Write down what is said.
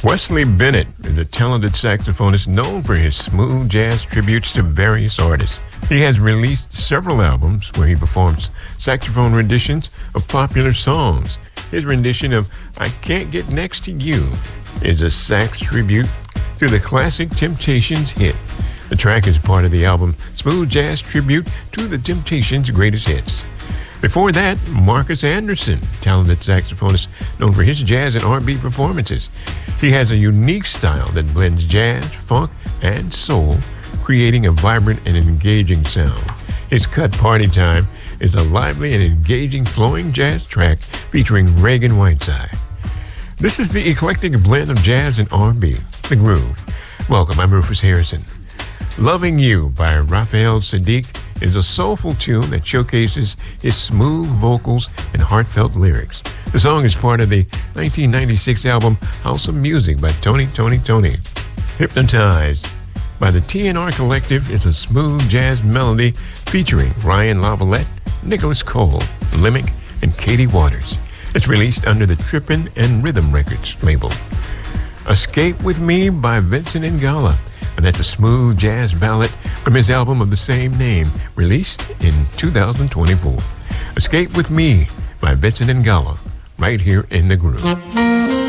Wesley Bennett is a talented saxophonist known for his smooth jazz tributes to various artists. He has released several albums where he performs saxophone renditions of popular songs. His rendition of I Can't Get Next to You is a sax tribute to the classic Temptations hit. The track is part of the album Smooth Jazz Tribute to the Temptations' Greatest Hits. Before that, Marcus Anderson, talented saxophonist known for his jazz and R&B performances. He has a unique style that blends jazz, funk, and soul, creating a vibrant and engaging sound. His cut Party Time is a lively and engaging flowing jazz track featuring Reagan Whiteside. This is the eclectic blend of jazz and R&B, The Groove. Welcome, I'm Rufus Harrison. Loving You by Raphael Saadiq is a soulful tune that showcases his smooth vocals and heartfelt lyrics. The song is part of the 1996 album House of Music by Tony. Hypnotized by the TNR Collective is a smooth jazz melody featuring Ryan LaVallette, Nicholas Cole, Limick, and Katie Waters. It's released under the Trippin' and Rhythm Records label. Escape With Me by Vincent Ingala, and that's a smooth jazz ballad from his album of the same name, released in 2024. Escape With Me by Vincent Ingala, right here in The Groove.